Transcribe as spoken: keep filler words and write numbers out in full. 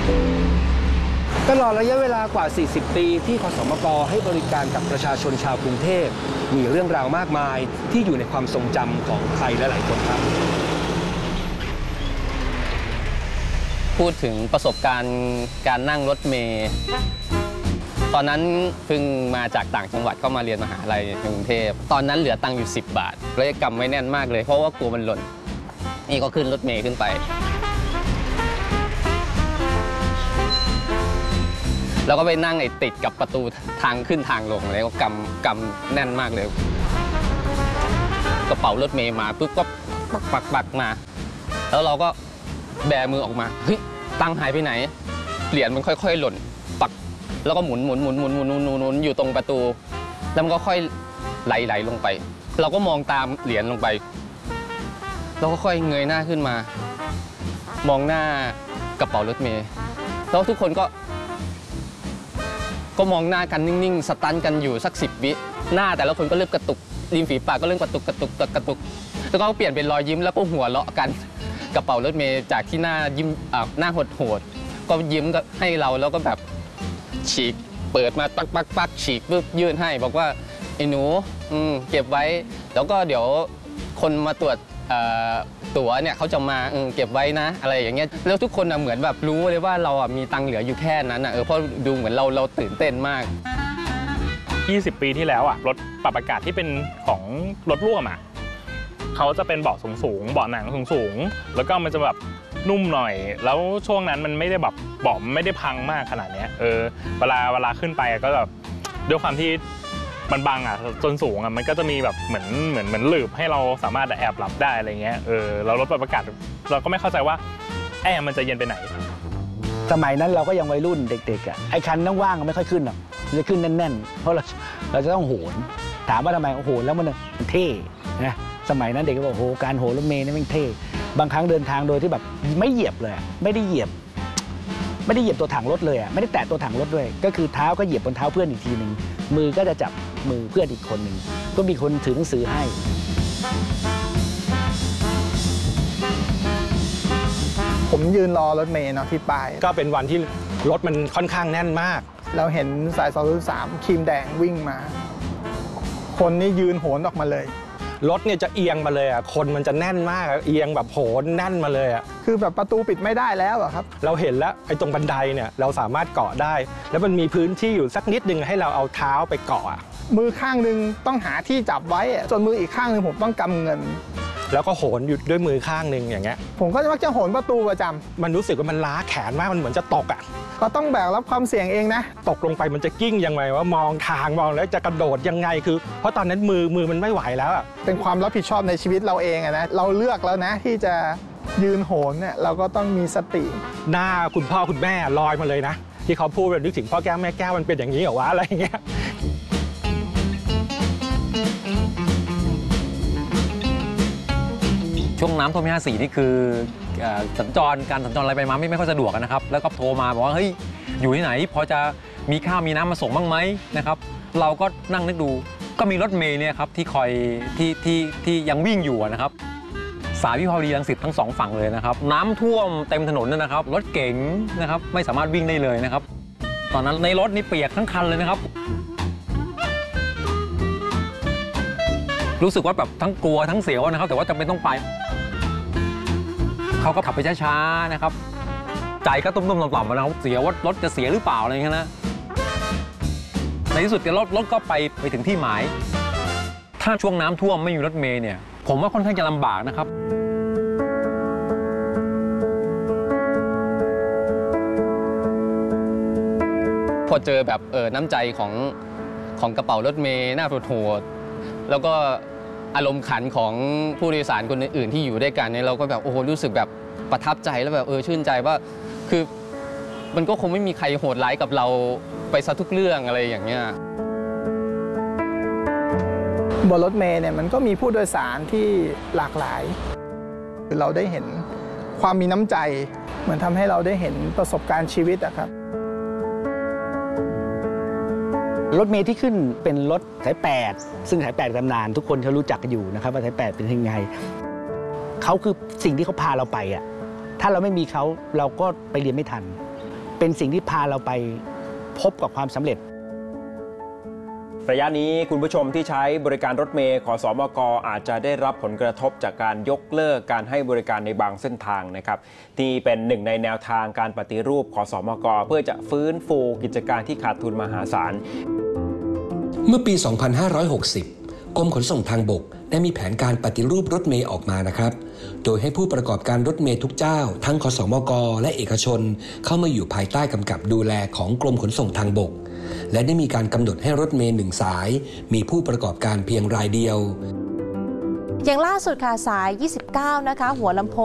ตลอดระยะเวลากว่า สี่สิบ ปีที่ขสมกให้บริการกับประชาชนชาวกรุงเทพมีเรื่องราวมากมายที่อยู่ในความทรงจำของใครหลายๆคนครับพูดถึงประสบการณ์การนั่งรถเมล์ตอนนั้นเพิ่งมาจากต่างจังหวัดก็มาเรียนมหาลัยในกรุงเทพตอนนั้นเหลือตังค์อยู่สิบบาทเลยกำไว้แน่นมากเลยเพราะว่ากลัวมันหล่นนี่ก็ขึ้นรถเมล์ขึ้นไปแล้วก็ไปนั่งไอ้ติดกับประตูทางขึ้นทางลงเลยก็กำกำแน่นมากเลยกระเป๋ารถเมล์มาปุ๊บก็ปักปักปักมาแล้วเราก็แบมือออกมาเฮ้ยตังค์หายไปไหนเหรียญมันค่อยๆหล่นปักแล้วก็หมุนหมุนหมุนหมุนหมุนหมุนหมุนอยู่ตรงประตูแล้วมันก็ค่อยไหลไหลลงไปเราก็มองตามเหรียญลงไปเราก็ค่อยเงยหน้าขึ้นมามองหน้ากระเป๋ารถเมล์แล้วทุกคนก็ก็มองหน้ากันนิ่งๆสตันกันอยู่สักสิบวิหน้าแต่ละคนก็เริ่มกระตุกริมฝีปากก็เริ่มกระตุกกระตุกกระตุกแล้วก็เปลี่ยนเป็นรอยยิ้มแล้วก็หัวเราะกันกระเป๋ารถเมล์จากที่หน้ายิ้มหน้าโหดๆก็ยิ้มให้เราแล้วก็แบบฉีกเปิดมาปักปักปักฉีกปุ๊บยื่นให้บอกว่าไอ้หนูเก็บไว้แล้วก็เดี๋ยวคนมาตรวจตั๋วเนี่ยเขาจะมาเก็บไว้นะอะไรอย่างเงี้ยแล้วทุกคนเหมือนแบบรู้เลยว่าเรามีตังค์เหลืออยู่แค่นั้นเออเพราะดูเหมือนเราเราตื่นเต้นมากยี่สิบปีที่แล้วอ่ะรถปรับอากาศที่เป็นของรถร่วมอ่ะเขาจะเป็นเบาะสูงๆเบาะหนังสูงๆแล้วก็มันจะแบบนุ่มหน่อยแล้วช่วงนั้นมันไม่ได้แบบเบาะไม่ได้พังมากขนาดนี้เออเวลาเวลาขึ้นไปก็แบบด้วยความที่มันบังอ่ะจนสูงอ่ะมันก็จะมีแบบเหมือนเหมือนเหมือนหลืบให้เราสามารถแอบหลับได้อะไรเงี้ยเออเรารถปรับอากาศเราก็ไม่เข้าใจว่าแอร์มันจะเย็นไปไหนสมัยนั้นเราก็ยังวัยรุ่นเด็กๆอ่ะไอ้คันนั่งว่างไม่ค่อยขึ้นหรอกจะขึ้นแน่นๆเพราะเราเราจะต้องโหนถามว่าทำไมโหนแล้วมันเท่นะสมัยนั้นเด็กก็บอกโหการโหนรถเมล์นี่มันเท่บางครั้งเดินทางโดยที่แบบไม่เหยียบเลยไม่ได้เหยียบไม่ได้เหยียบตัวถังรถเลยอ่ะไม่ได้แตะตัวถังรถด้วยก็คือเท้าก็เหยียบบนเท้าเพื่อนอีกทีหนึ่งมือก็จะจับมือเพื่อนอีกคนหนึ่งก็มีคนถือหนังสือให้ผมยืนรอรถเมล์เนาะที่ป้ายก็เป็นวันที่รถมันค่อนข้างแน่นมากเราเห็นสายสองศูนย์สามครีมแดงวิ่งมาคนนี่ยืนโหนออกมาเลยรถเนี่ยจะเอียงมาเลยอ่ะคนมันจะแน่นมากเอียงแบบโหนแน่นมาเลยอ่ะคือแบบประตูปิดไม่ได้แล้วอะครับเราเห็นแล้วไอ้ตรงบันไดเนี่ยเราสามารถเกาะได้แล้วมันมีพื้นที่อยู่สักนิดนึงให้เราเอาเท้าไปเกาะมือข้างนึงต้องหาที่จับไว้จนมืออีกข้างนึงผมต้องกำเงินแล้วก็โหนอยู่ด้วยมือข้างนึงอย่างเงี้ยผมก็มักจะโหนประตูประจำมันรู้สึกว่ามันล้าแขนมากมันเหมือนจะตกอ่ะก็ต้องแบกรับความเสี่ยงเองนะตกลงไปมันจะกิ้งยังไงว่ามองทางมองแล้วจะกระโดดยังไงคือเพราะตอนนั้นมือมือมันไม่ไหวแล้วอ่ะเป็นความรับผิดชอบในชีวิตเราเองอะนะเราเลือกแล้วนะที่จะยืนโหนเนี่ยเราก็ต้องมีสติหน้าคุณพ่อคุณแม่ลอยมาเลยนะที่เขาพูดแบบนึกถึงพ่อแก้วแม่แก้วมันเป็นอย่างนี้เหรอวะอะไรอย่างเงี้ยช่วงน้ำท่วมห้าสี่นี่คือสัญจรการสัญจรอะไรไปมาไม่ไม่ค่อยสะดวกนะครับแล้วก็โทรมาบอกว่าเฮ้ยอยู่ที่ไหนพอจะมีข้าวมีน้ำมาส่งบ้างไหมนะครับเราก็นั่งนึกดูก็มีรถเมล์เนี่ยครับที่คอยที่ที่ที่ยังวิ่งอยู่นะครับสายวิภาวดีรังสิตทั้งสองฝั่งเลยนะครับน้ำท่วมเต็มถนนนะครับรถเก๋งนะครับไม่สามารถวิ่งได้เลยนะครับตอนนั้นในรถนี่เปียกทั้งคันเลยนะครับรู้สึกว่าแบบทั้งกลัวทั้งเสียวนะครับแต่ว่าจำเป็นต้องไปเขาก็ขับไปช้าๆนะครับใจก็ตุ้มๆต่อมๆนะครับเสียว่ารถจะเสียหรือเปล่าอะไรอย่างเงี้ยนะในที่สุดรถรถก็ไปไปถึงที่หมายถ้าช่วงน้ำท่วมไม่มีรถเมล์เนี่ยผมว่าค่อนข้างจะลำบากนะครับพอเจอแบบเออน้ำใจของของกระเป๋ารถเมล์หน้าโหดๆแล้วก็อารมณ์ขันของผู้โดยสารคนอื่นๆที่อยู่ด้วยกันเนี่ยเราก็แบบโอ้โหรู้สึกแบบประทับใจแล้วแบบเออชื่นใจว่าคือมันก็คงไม่มีใครโหดร้ายกับเราไปซะทุกเรื่องอะไรอย่างเงี้ยบนรถเมล์เนี่ยมันก็มีผู้โดยสารที่หลากหลายคือเราได้เห็นความมีน้ำใจเหมือนทำให้เราได้เห็นประสบการณ์ชีวิตอะครับรถเมล์ที่ขึ้นเป็นรถสายแปดซึ่งสายแปดตำนานทุกคนเขารู้จักกันอยู่นะครับว่าสายแปดเป็นยังไงเขาคือสิ่งที่เขาพาเราไปอ่ะถ้าเราไม่มีเขาเราก็ไปเรียนไม่ทันเป็นสิ่งที่พาเราไปพบกับความสำเร็จระยะนี้คุณผู้ชมที่ใช้บริการรถเมล์ขสมกอาจจะได้รับผลกระทบจากการยกเลิกการให้บริการในบางเส้นทางนะครับที่เป็นหนึ่งในแนวทางการปฏิรูปขสมกเพื่อจะฟื้นฟูกิจการที่ขาดทุนมหาศาลเมื่อปี สองพันห้าร้อยหกสิบ กรมขนส่งทางบกได้มีแผนการปฏิรูปรถเมล์ออกมานะครับโดยให้ผู้ประกอบการรถเมล์ทุกเจ้าทั้งขสมกและเอกชนเข้ามาอยู่ภายใต้กำกับดูแลของกรมขนส่งทางบกและได้มีการกำหนดให้รถเมล์หนึ่งสายมีผู้ประกอบการเพียงรายเดียวอย่างล่าสุดค่ะสายยี่สิบเก้านะคะหัวลำโพ